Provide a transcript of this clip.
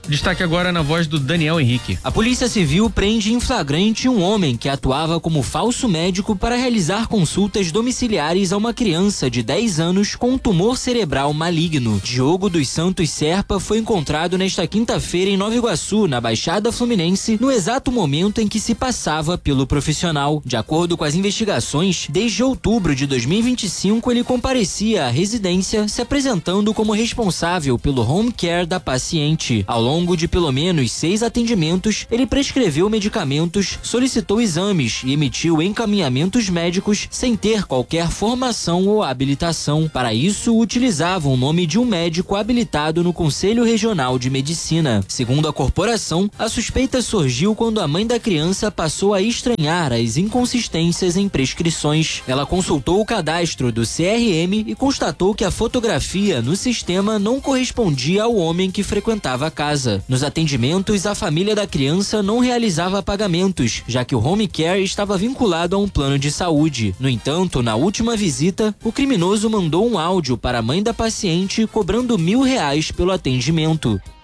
Destaque agora na voz do Daniel Henrique. A Polícia Civil prende em flagrante um homem que atuava como falso médico para realizar consultas domiciliares a uma criança de 10 anos com um tumor cerebral maligno. Diogo dos Santos Serpa foi encontrado nesta quinta-feira em Nova Iguaçu, na Baixada Fluminense, no exato momento em que se passava pelo profissional. De acordo com as investigações, desde outubro de 2025 ele comparecia à residência se apresentando como responsável pelo home care da paciente. Ao longo de pelo menos 6 atendimentos, ele prescreveu medicamentos, solicitou exames e emitiu encaminhamentos médicos sem ter qualquer formação ou habilitação. Para isso, utilizava o nome de um médico habilitado no Conselho Regional de Medicina. Segundo a corporação, a suspeita surgiu quando a mãe da criança passou a estranhar as inconsistências em prescrições. Ela consultou o cadastro do CRM e constatou que a fotografia no sistema não correspondia ao homem que frequentava a casa. Nos atendimentos, a família da criança não realizava pagamentos, já que o home care estava vinculado a um plano de saúde. No entanto, na última visita, o criminoso mandou um áudio para a mãe da paciente cobrando R$1.000 pelo atendimento.